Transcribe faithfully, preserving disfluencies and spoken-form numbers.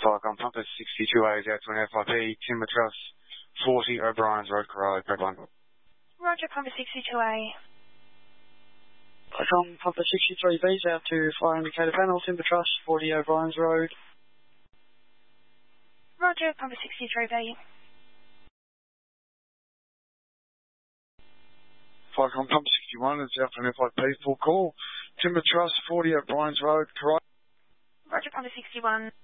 Falcon Pumper sixty-two A is out to an F I P, Timber Truss forty O'Brien's Road, Corrales, Red one. Roger, Pumper sixty-two A. Falcon Pumper sixty-three B is out to Fire Indicator Panel, Timber Truss forty O'Brien's Road. Roger, Pumper sixty-three B. Falcon Pumper sixty-one is out to an F I P, full call, Timber Truss forty O'Brien's Road, Corrales. Roger, Pumper sixty-one.